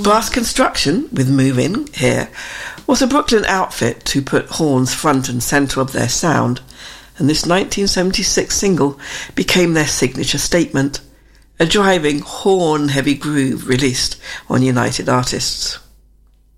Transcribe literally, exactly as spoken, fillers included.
Brass Construction, with Move In here, was a Brooklyn outfit to put horns front and centre of their sound, and this nineteen seventy-six single became their signature statement, a driving, horn-heavy groove released on United Artists.